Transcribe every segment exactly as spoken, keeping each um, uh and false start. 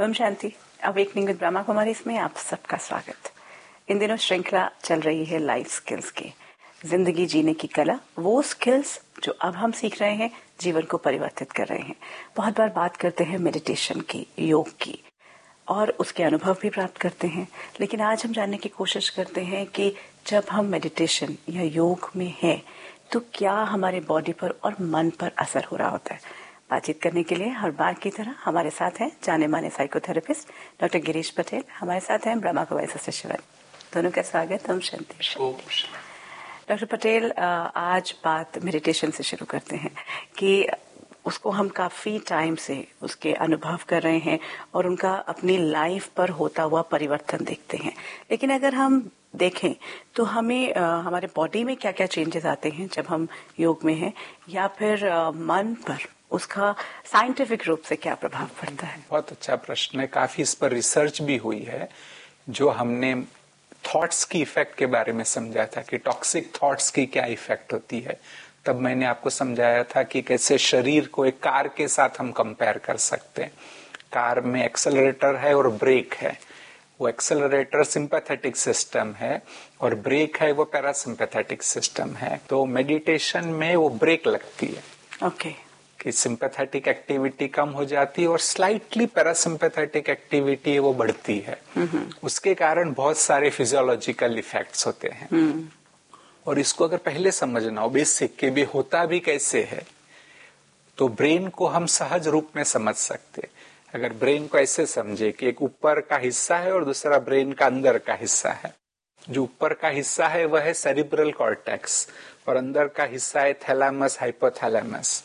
Om Shanti. Awakening with Brahma Kumari इसमें आप सबका स्वागत। इन दिनों श्रृंखला चल रही है लाइफ स्किल्स की, जिंदगी जीने की कला, वो स्किल्स जो अब हम सीख रहे हैं जीवन को परिवर्तित कर रहे हैं। बहुत बार बात करते हैं मेडिटेशन की, योग की, और उसके अनुभव भी प्राप्त करते हैं। लेकिन आज हम जानने की कोशिश करते हैं कि जब हम मेडिटेशन या योग में हैं तो क्या हमारे बॉडी पर और मन पर असर हो रहा होता है। बातचीत करने के लिए हर बार की तरह हमारे साथ हैं जाने माने साइकोथेरेपिस्ट डॉक्टर गिरीश पटेल, हमारे साथ हैं ब्रह्मा कुमारी सिस्टर शिवानी। दोनों का स्वागत। हम शांति। डॉक्टर पटेल, आज बात मेडिटेशन से शुरू करते हैं कि उसको हम काफी टाइम से उसके अनुभव कर रहे हैं और उनका अपनी लाइफ पर होता हुआ परिवर्तन देखते हैं। लेकिन अगर हम देखें तो हमें आ, हमारे बॉडी में क्या क्या चेंजेस आते हैं जब हम योग में हैं, या फिर आ, मन पर उसका साइंटिफिक रूप से क्या प्रभाव पड़ता है? बहुत अच्छा प्रश्न है। काफी इस पर रिसर्च भी हुई है। जो हमने थॉट्स की इफेक्ट के बारे में समझा था कि टॉक्सिक थॉट्स की क्या इफेक्ट होती है, तब मैंने आपको समझाया था कि कैसे शरीर को एक कार के साथ हम कंपेयर कर सकते हैं। कार में एक्सेलरेटर है और ब्रेक है। वो एक्सेलरेटर सिंपैथेटिक सिस्टम है और ब्रेक है वो पैरासिम्पैथेटिक सिस्टम है। तो मेडिटेशन में वो ब्रेक लगती है। Okay okay. कि सिंपैथेटिक एक्टिविटी कम हो जाती है और स्लाइटली पैरासिम्पैथेटिक एक्टिविटी वो बढ़ती है। उसके कारण बहुत सारे फिजियोलॉजिकल इफेक्ट्स होते हैं। और इसको अगर पहले समझना हो बेसिक के भी होता भी कैसे है, तो ब्रेन को हम सहज रूप में समझ सकते। अगर ब्रेन को ऐसे समझे कि एक ऊपर का हिस्सा है और दूसरा ब्रेन का अंदर का हिस्सा है। जो ऊपर का हिस्सा है वह है सेरिब्रल कॉर्टेक्स और अंदर का हिस्सा है थैलेमस, हाइपोथैलेमस।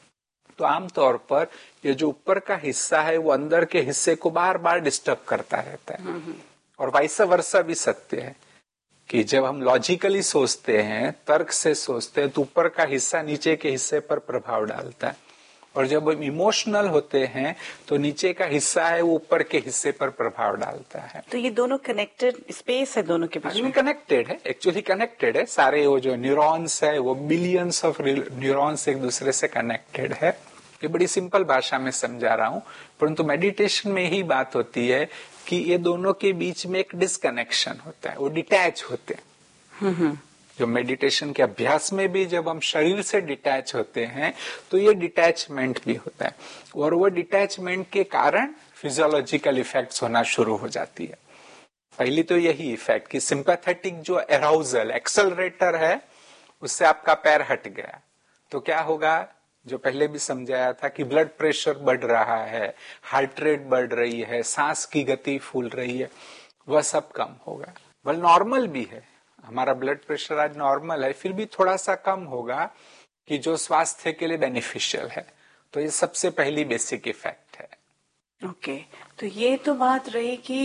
तो आमतौर पर ये जो ऊपर का हिस्सा है वो अंदर के हिस्से को बार बार डिस्टर्ब करता रहता है। और वाइस वर्सा भी सत्य है कि जब हम लॉजिकली सोचते हैं, तर्क से सोचते हैं, तो ऊपर का हिस्सा नीचे के हिस्से पर प्रभाव डालता है। और जब हम इमोशनल होते हैं तो नीचे का हिस्सा है वो ऊपर के हिस्से पर प्रभाव डालता है। तो ये दोनों कनेक्टेड स्पेस है, दोनों के बीच में कनेक्टेड है, एक्चुअली कनेक्टेड है। सारे वो जो न्यूरॉन्स है वो बिलियंस ऑफ न्यूरॉन्स एक दूसरे से कनेक्टेड है। ये बड़ी सिंपल भाषा में समझा रहा हूं, परंतु मेडिटेशन में ही बात होती है कि ये दोनों के बीच में एक डिस्कनेक्शन होता है, वो डिटैच होते हैं। जो मेडिटेशन के अभ्यास में भी जब हम शरीर से डिटैच होते हैं तो ये डिटैचमेंट भी होता है और वो डिटैचमेंट के कारण फिजियोलॉजिकल इफेक्ट्स होना शुरू हो जाती है। पहली तो यही इफेक्ट कि सिंपैथेटिक जो एराउजल एक्सेलरेटर है उससे आपका पैर हट गया तो क्या होगा, जो पहले भी समझाया था कि ब्लड प्रेशर बढ़ रहा है, हार्ट रेट बढ़ रही है, सांस की गति फूल रही है, वह सब कम होगा। वह नॉर्मल भी है, हमारा ब्लड प्रेशर आज नॉर्मल है, फिर भी थोड़ा सा कम होगा कि जो स्वास्थ्य के लिए बेनिफिशियल है। तो ये सबसे पहली बेसिक इफेक्ट है। Okay okay. तो ये तो बात रही कि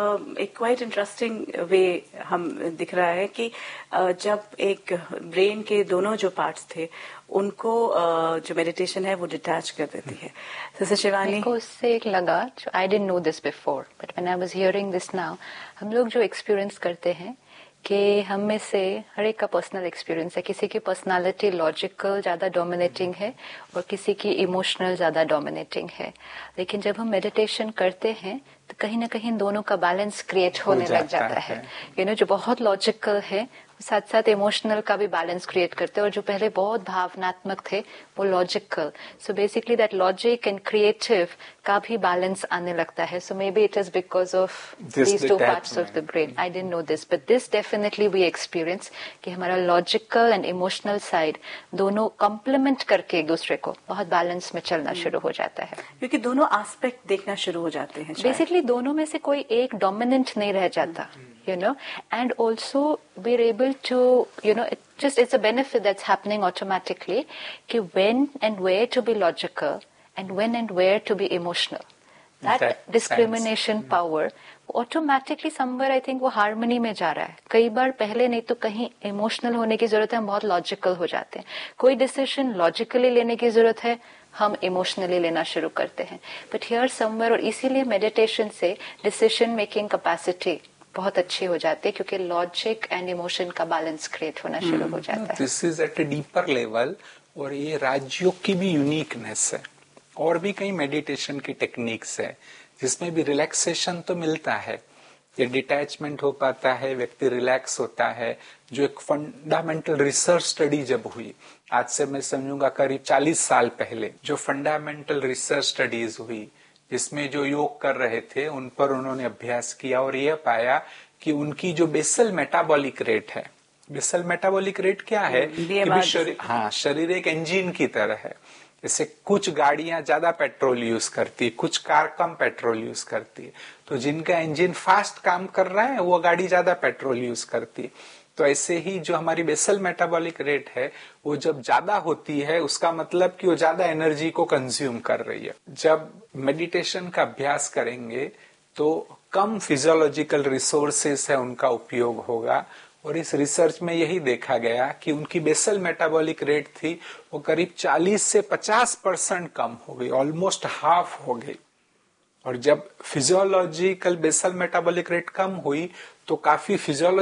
एक क्वाइट इंटरेस्टिंग वे हम दिख रहा है कि uh, जब एक ब्रेन के दोनों जो पार्ट्स थे उनको uh, जो मेडिटेशन है वो डिटैच कर देती है। सिस्टर शिवानी, मेरे को उससे एक लगा, I didn't know this before but when I was hearing this now, हम लोग जो एक्सपीरियंस करते हैं कि हम में से हर एक का पर्सनल एक्सपीरियंस है। किसी की पर्सनालिटी लॉजिकल ज्यादा डोमिनेटिंग है और किसी की इमोशनल ज्यादा डोमिनेटिंग है। लेकिन जब हम मेडिटेशन करते हैं तो कहीं ना कहीं दोनों का बैलेंस क्रिएट होने लग जाता है। यू नो, जो बहुत लॉजिकल है साथ साथ इमोशनल का भी बैलेंस क्रिएट करते हैं, और जो पहले बहुत भावनात्मक थे वो logical. So basically that logic and creative का भी बैलेंस आने लगता है। सो may be it is because of these two parts of the brain. I didn't know this but this definitely we experience कि हमारा लॉजिकल एंड इमोशनल साइड दोनों complement करके एक दूसरे को बहुत बैलेंस में चलना शुरू हो जाता है, क्योंकि दोनों एस्पेक्ट देखना शुरू हो जाते हैं। बेसिकली दोनों में से कोई एक डोमिनेंट नहीं रह जाता, you know, and also we're able to, you know, it just, it's a benefit that's happening automatically कि when and where to be logical and when and where to be emotional. That, that discrimination sense. Power automatically somewhere I think वो harmony में जा रहा है। कई बार पहले नहीं तो कहीं emotional होने की जरूरत है, हम बहुत logical हो जाते हैं। कोई decision logically लेने की जरूरत है, हम इमोशनली लेना शुरू करते हैं। बट हियर समवेयर, और इसीलिए मेडिटेशन से डिसीजन मेकिंग कैपेसिटी बहुत अच्छी हो जाती है क्योंकि लॉजिक एंड इमोशन का बैलेंस क्रिएट होना शुरू हो जाता है। This is at a deeper level, और ये राजयोग की भी यूनिकनेस है। और भी कई मेडिटेशन की टेक्निक्स है जिसमें भी रिलैक्सेशन तो मिलता है, ये डिटैचमेंट हो पाता है, व्यक्ति रिलैक्स होता है। जो एक फंडामेंटल रिसर्च स्टडी जब हुई, आज से मैं समझूंगा करीब चालीस साल पहले, जो फंडामेंटल रिसर्च स्टडीज हुई जिसमें जो योग कर रहे थे उन पर उन्होंने अभ्यास किया और यह पाया कि उनकी जो बेसल मेटाबॉलिक रेट है, बेसल मेटाबॉलिक रेट क्या है कि शरीर, हाँ, शरीर एक इंजन की तरह है। जैसे कुछ गाड़ियां ज्यादा पेट्रोल यूज करती है, कुछ कार कम पेट्रोल यूज करती है, तो जिनका इंजन फास्ट काम कर रहा है वो गाड़ी ज्यादा पेट्रोल यूज करती है। तो ऐसे ही जो हमारी बेसल मेटाबॉलिक रेट है वो जब ज्यादा होती है उसका मतलब कि वो ज्यादा एनर्जी को कंज्यूम कर रही है। जब मेडिटेशन का अभ्यास करेंगे तो कम फिजियोलॉजिकल रिसोर्सेस है उनका उपयोग होगा, और इस रिसर्च में यही देखा गया कि उनकी बेसल मेटाबॉलिक रेट थी वो करीब चालीस से पचास परसेंट कम हो गई, ऑलमोस्ट हाफ हो गई। और जब फिजियोलॉजिकल बेसल मेटाबॉलिक रेट कम हुई तो काफी फिजियोलॉजी